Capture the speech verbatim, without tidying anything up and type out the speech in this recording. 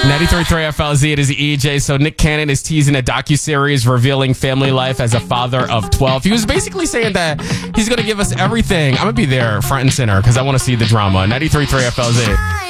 ninety-three point three F L Z, it is E J. So Nick Cannon is teasing a docuseries revealing family life as a father of twelve. He was basically saying that he's going to give us everything. I'm going to be there front and center because I want to see the drama. ninety-three point three F L Z.